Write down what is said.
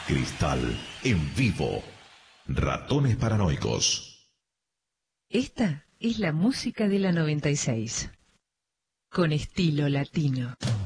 Cristal en vivo. Ratones Paranoicos. Esta es la música de la 96. Con estilo latino.